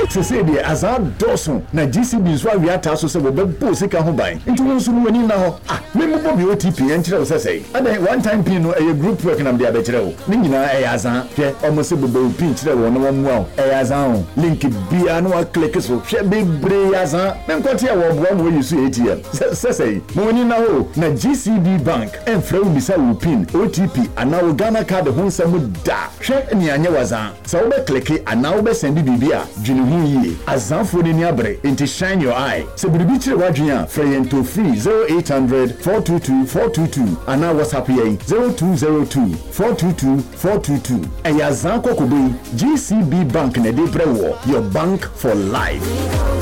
Se say the azan doson na GCB so wi ata so se bo sika ho ban nti won so no wani na ho me mo bi OTP en kire wo say adan one time pin no e group work na me dey kire wo ni nyina e azan hwe omo se bo pin kire wo no mo mo e azan link bia no wa click so hwe bebre azan me nkote e wo bo mo use ATM say mo wani na ho na GCB bank en frew bisa wo pin OTP ana wo Ghana card ho nsam da hwe ni anya wazan so wo be click ana wo be send bibia dwene hu yi azanfo ni abre into shine your eye se biribi kire wadwenya free to free 0800 422 422 ana WhatsApp yen 0202 422 422 ayazan kokobe GCB bank na dey prewo your bank for life.